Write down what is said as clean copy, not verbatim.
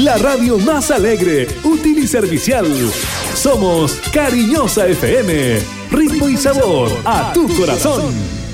la radio más alegre, útil y servicial. Somos Cariñosa FM, ritmo y sabor a tu corazón.